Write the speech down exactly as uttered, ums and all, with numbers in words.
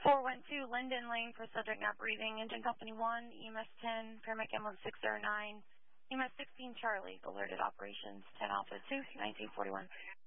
four one two Linden Lane for subject not breathing. Engine Company one, E M S ten, paramedic ambulance six oh nine, E M S sixteen Charlie, alerted operations ten Alpha two, nineteen forty-one.